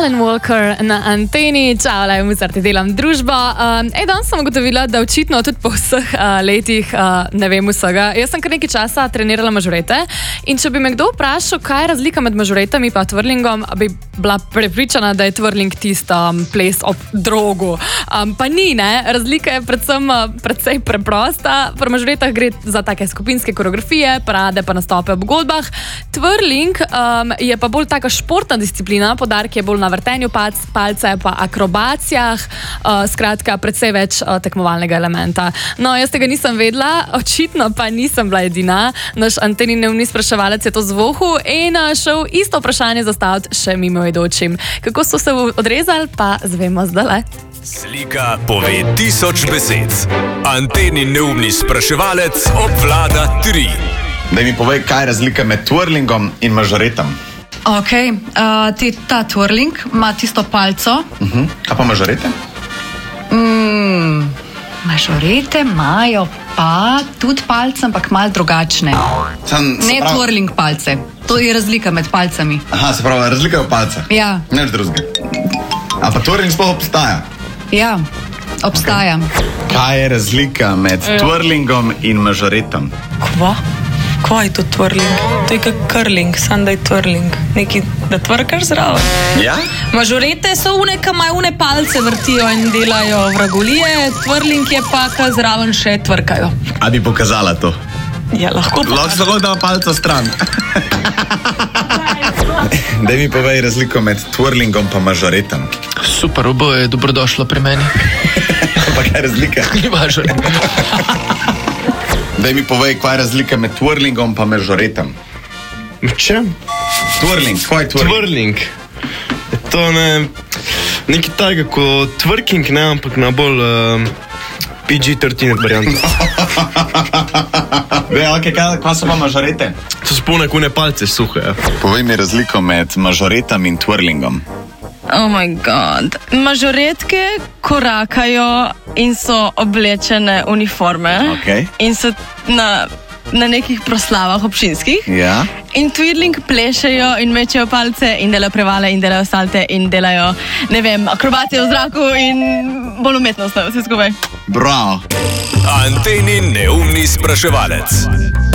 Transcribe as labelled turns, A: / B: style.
A: Alan Walker na anteni. Čau, lej, Muzarti delam družbo. Danes sem ugotovila, da očitno tudi po vseh letih ne vem vsega. Jaz sem kar nekaj časa trenirala mažorete in če bi me kdo vprašal, kaj je razlika med mažoretami pa twirlingom, bi bila prepričana, da je twirling tisti ples ob drogu. Pa ni, ne? Razlika je predvsem precej preprosta. Pri mažoretah gre za take skupinske koreografije, parade pa nastope ob godbah. Twirling je pa bolj taka športna disciplina, poudarek je bolj na vrtenju palce pa akrobacijah, skratka precej več tekmovalnega elementa. No, jaz tega nisem vedela, očitno pa nisem bila edina. Naš anteni neumni spraševalec je to zvohal in šel isto vprašanje zastaviti še mimoidočim. Kako so se odrezali, pa zvemo zdaj.
B: Slika pove 1000 besed. Anteni neumni spraševalec obvlada 3.
C: Daj mi povej, kaj je razlika med twirlingom in mažoretom.
D: Ok, ta twirling ima tisto palco.
C: Kaj pa mažorete?
D: Mažorete imajo pa tudi palce, ampak malo drugačne. Ne twirling palce. To je razlika med palcami.
C: Aha, se pravi, razlika je v palce.
D: Ja.
C: Nič drugega. A pa twirling sploh obstaja?
D: Ja, obstaja.
C: Okay. Kaj je razlika med twirlingom in mažoretom?
E: Kaj je to twirling? To je kot curling, samo da je twirling. Neki, da tvrkaš zraven.
C: Ja?
E: Mažorete so une, ki imajo une palce vrtijo in delajo vragolije, twirling je pa, ki zraven še tvrkajo.
C: A bi pokazala to?
E: Ja, lahko pa.
C: Lahko samo da palca stran. Daj mi povej razliko med twirlingom pa mažoretom.
F: Super, oboje je dobrodošlo pri meni.
C: Pa kaj je razlika?
F: Ni važno.
C: Daj mi povej, kaj je razlika med twirlingom pa mažoretom.
G: Čem?
C: Twirling, kaj je twirling?
G: Twirling. To nekaj tajega kot twerking, ne, ampak na bolj PG-13 variantu.
C: Ok, kaj so pa mažorete?
G: To so polne kune palce suhe.
C: Povej mi razliko med mažoretom in twirlingom.
H: Oh my god. Mažoretke korakajo in so oblečene uniforme.
C: Okay.
H: In so na nekih proslavah občinskih.
C: Ja.
H: In twirling plešejo in mečejo palce in delajo prevale in delajo salte in delajo, ne vem, akrobacije v zraku in bolj umetnostno vse skupaj.
C: Bravo.
B: Anteni neumni spraševalec.